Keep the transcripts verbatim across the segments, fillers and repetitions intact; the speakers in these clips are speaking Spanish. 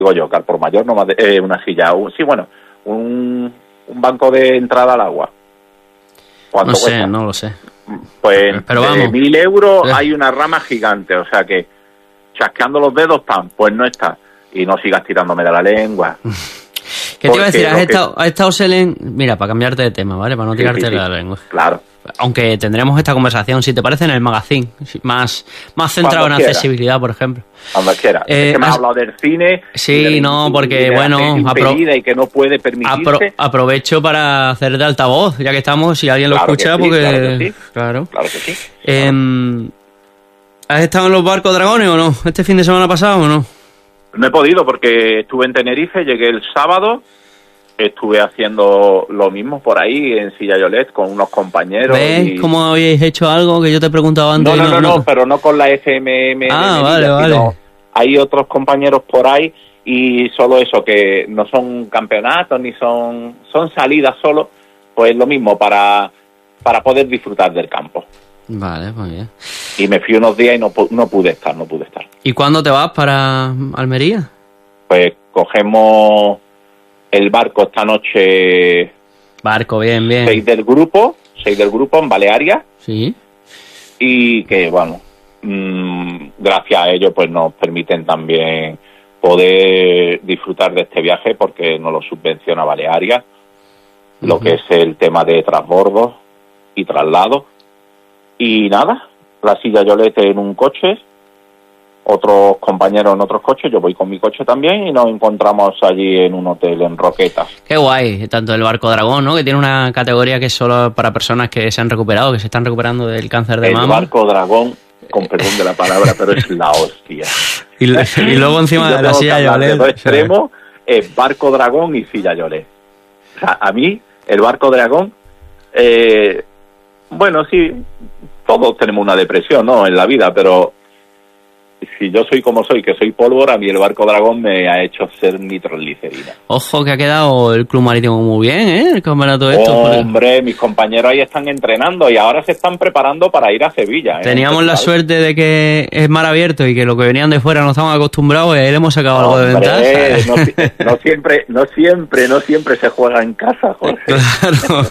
digo yo, que al por mayor no más de, eh, una silla, un, sí, bueno, un, un banco de entrada al agua. No sé, cuesta? no lo sé. Pues pero de vamos. mil euros hay una rama gigante, o sea que chasqueando los dedos están, pues no está. Y no sigas tirándome de la lengua. ¿Qué te iba a decir? ¿Has que... estado, has estado Selen? Mira, para cambiarte de tema, ¿vale? Para no tirarte sí, sí, de sí. la lengua. Claro. Aunque tendremos esta conversación, si te parece, en el magazine, más, más centrado Cuando en quiera. accesibilidad, por ejemplo. Cuando quiera. Eh, es que me has... has hablado del cine. Sí, de, no, porque, de bueno, apro... y que no puede permitirse. Apro... aprovecho para hacer de altavoz, ya que estamos, si alguien lo claro escucha, sí, porque... Claro que sí. Claro. Claro que sí. Eh... ¿Has estado en los barcos dragones o no? ¿Este fin de semana pasado o no? No he podido porque estuve en Tenerife, llegué el sábado, estuve haciendo lo mismo por ahí en Silla Llolet con unos compañeros. ¿Ves y... cómo habéis hecho algo que yo te he preguntado antes? No, no, no, no, no, pero no con la F M M. Ah, de vale, Melilla, vale. sino hay otros compañeros por ahí y solo eso, que no son campeonatos ni son son salidas solo, pues lo mismo para, para poder disfrutar del campo. Vale, muy bien. Y me fui unos días y no, no pude estar, no pude estar. ¿Y cuándo te vas para Almería? Pues cogemos el barco esta noche. Barco, bien, bien. Seis del grupo, seis del grupo en Balearia. Sí. Y que, bueno, mmm, gracias a ello pues nos permiten también poder disfrutar de este viaje porque nos lo subvenciona Balearia, uh-huh. Lo que es el tema de transbordos y traslados. Y nada, la Silla Llolet en un coche, otros compañeros en otros coches, yo voy con mi coche también y nos encontramos allí en un hotel en Roquetas. Qué guay, tanto el Barco Dragón, ¿no? Que tiene una categoría que es solo para personas que se han recuperado, que se están recuperando del cáncer de el mama. El Barco Dragón, con perdón de la palabra, pero es la hostia. Y, y luego encima y de la Silla Llolet. De dos extremos, es Barco Dragón y Silla Llolet. O sea, a mí, el Barco Dragón, eh, bueno, sí, todos tenemos una depresión, ¿no?, en la vida, pero si yo soy como soy, que soy pólvora, a mí el Barco Dragón me ha hecho ser nitroglicerina. Ojo que ha quedado el Club Marítimo muy bien, ¿eh? El campeonato de esto. Hombre, porque... mis compañeros ahí están entrenando y ahora se están preparando para ir a Sevilla, ¿eh? Teníamos la suerte de que es mar abierto y que los que venían de fuera no estaban acostumbrados y ahí le hemos sacado algo de ventaja. No, no siempre, no siempre, no siempre se juega en casa, Jorge. Claro.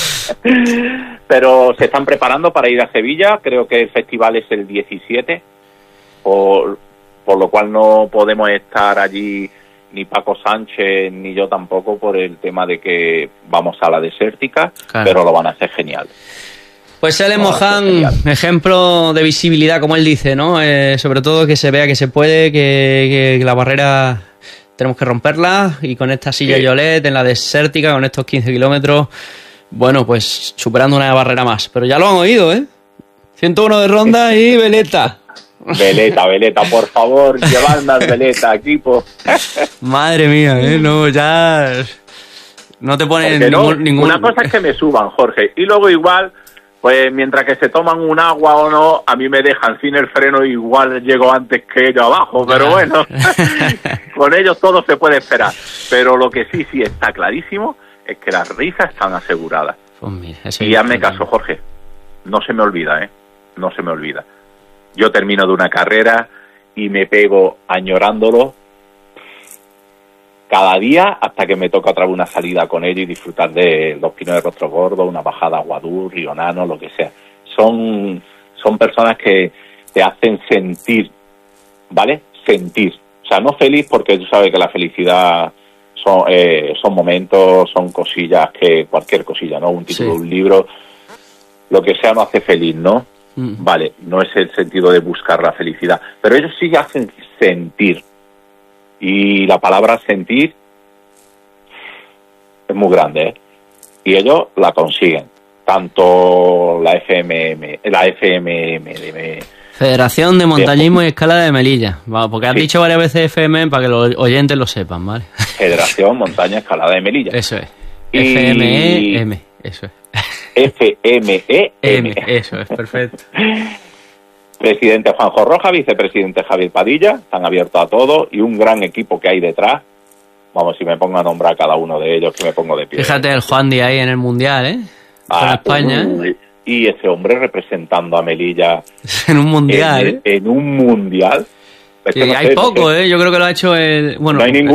Pero se están preparando para ir a Sevilla, creo que el festival es el diecisiete. Por, por lo cual no podemos estar allí ni Paco Sánchez ni yo tampoco por el tema de que vamos a la desértica, claro. Pero lo van a hacer genial. Pues Selen Mohan, ejemplo de visibilidad, como él dice, ¿no? Eh, sobre todo que se vea que se puede, que, que la barrera tenemos que romperla y con esta Silla sí. Llolet en la desértica, con estos quince kilómetros, bueno, pues superando una barrera más. Pero ya lo han oído, ¿eh? ciento uno de ronda y veleta. Veleta, veleta, por favor, llevadnos veleta, equipo. Madre mía, ¿eh? No, ya... No te ponen no, ningún, ningún... Una cosa es que me suban, Jorge, y luego igual, pues mientras que se toman un agua o no, a mí me dejan sin el freno, igual llego antes que ellos abajo, pero bueno, con ellos todo se puede esperar. Pero lo que sí, sí está clarísimo, es que las risas están aseguradas. Pues mira, y hazme caso, Jorge, no se me olvida, ¿eh? No se me olvida. Yo termino de una carrera y me pego añorándolo cada día hasta que me toca otra vez una salida con ellos y disfrutar de los Pinos de Rostro Gordo, una bajada a Guadú, Rionano, lo que sea. Son, son personas que te hacen sentir, ¿vale? Sentir. O sea, no feliz porque tú sabes que la felicidad son, eh, son momentos, son cosillas que cualquier cosilla, ¿no? Un título de sí. un libro, lo que sea no hace feliz, ¿no? Vale, no es el sentido de buscar la felicidad, pero ellos sí hacen sentir. Y la palabra sentir es muy grande, ¿eh? Y ellos la consiguen. Tanto la F M M, la F M M, de, Federación de Montañismo de, y Escalada de Melilla. Porque has sí. dicho varias veces F M para que los oyentes lo sepan, ¿vale? Federación Montaña Escalada de Melilla. Eso es. Y... F M E M, eso es. F M E M. Eso es, perfecto. Presidente Juanjo Roja, vicepresidente Javier Padilla, están abiertos a todo y un gran equipo que hay detrás. Vamos, si me pongo a nombrar a cada uno de ellos, que me pongo de pie. Fíjate el Juan de ahí en el Mundial, ¿eh? Con ah, España. Uh, y ese hombre representando a Melilla. en un Mundial, en, ¿eh? En un Mundial. Es que sí, no hay sé, poco, ¿eh? Yo creo que lo ha hecho el... Bueno, no hay ningún